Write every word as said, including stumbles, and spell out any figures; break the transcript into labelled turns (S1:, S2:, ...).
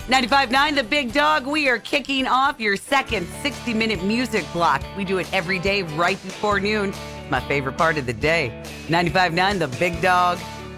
S1: ninety-five point nine The Big Dog. We are kicking off your second sixty-minute music block. We do it every day right before noon. It's my favorite part of the day. ninety-five point nine The Big Dog.